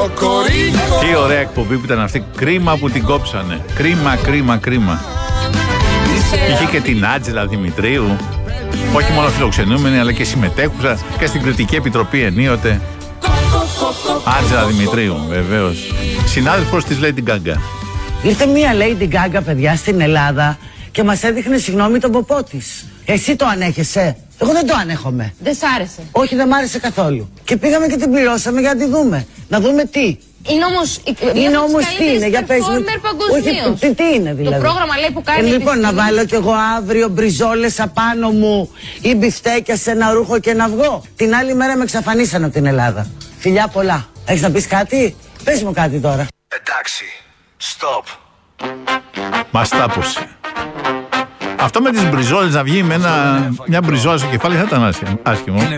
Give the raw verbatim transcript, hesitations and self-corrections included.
Τι ωραία εκπομπή που ήταν αυτή. Κρίμα που την κόψανε. Κρίμα, κρίμα, κρίμα. Είχε και την Άτζελα Δημητρίου. Όχι μόνο φιλοξενούμενη, αλλά και συμμετέχουσα και στην κριτική επιτροπή ενίοτε. Άτζελα Δημητρίου, βεβαίως. Συνάδελφος της Lady Gaga. Ήρθε μία Lady Gaga, παιδιά, στην Ελλάδα και μας έδειχνε, συγγνώμη, τον ποπό της. Εσύ το ανέχεσαι? Εγώ δεν το ανέχομαι. Δεν σ' άρεσε? Όχι, δεν μ' άρεσε καθόλου. Και πήγαμε και την πληρώσαμε για να τη δούμε. Να δούμε τι. Είναι όμως, είναι όμως τι είναι, για πες μου. Όχι, τι, τι είναι δηλαδή. Το πρόγραμμα λέει που κάνει. Ε, λοιπόν, να βάλω κι εγώ αύριο μπριζόλες απάνω μου ή μπιφτέκια σε ένα ρούχο και να βγω. Την άλλη μέρα με εξαφανίσανε από την Ελλάδα. Φιλιά πολλά. Έχεις να πεις κάτι? Πες μου κάτι τώρα. Εντάξει, stop. Μας τάπωσε. Αυτό με τις μπριζόλες να βγει με ένα, μια μπριζόλα στο κεφάλι θα ήταν άσχημο.